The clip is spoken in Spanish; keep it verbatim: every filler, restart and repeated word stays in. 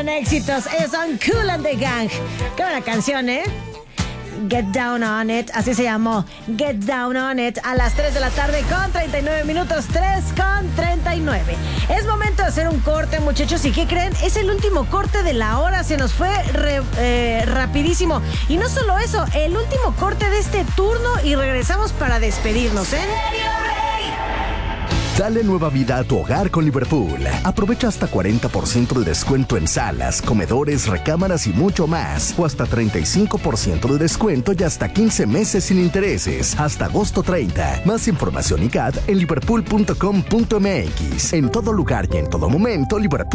Son éxitos, ellos son Kool and the Gang. Qué buena canción, ¿eh? Get Down on It, así se llamó. Get Down on It a las tres de la tarde con treinta y nueve minutos, tres con treinta y nueve. Es momento de hacer un corte, muchachos. ¿Y qué creen? Es el último corte de la hora. Se nos fue re, eh, rapidísimo. Y no solo eso, el último corte de este turno y regresamos para despedirnos, ¿eh? Dale nueva vida a tu hogar con Liverpool. Aprovecha hasta cuarenta por ciento de descuento en salas, comedores, recámaras y mucho más. O hasta treinta y cinco por ciento de descuento y hasta quince meses sin intereses. Hasta agosto treinta. Más información y C A D en liverpool punto com punto m x. En todo lugar y en todo momento, Liverpool.